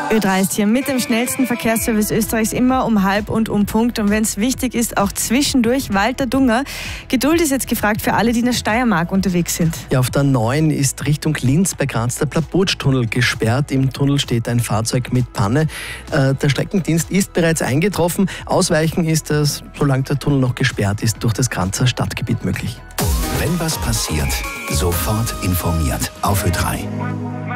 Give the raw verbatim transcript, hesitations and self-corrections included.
Ö drei ist hier mit dem schnellsten Verkehrsservice Österreichs immer um halb und um Punkt. Und wenn es wichtig ist, auch zwischendurch. Walter Dunger. Geduld ist jetzt gefragt für alle, die in der Steiermark unterwegs sind. Ja, auf der neun ist Richtung Linz bei Graz der Plabotsch-Tunnel gesperrt. Im Tunnel steht ein Fahrzeug mit Panne. Äh, der Streckendienst ist bereits eingetroffen. Ausweichen ist es, solange der Tunnel noch gesperrt ist, durch das Grazer Stadtgebiet möglich. Wenn was passiert, sofort informiert auf Ö drei.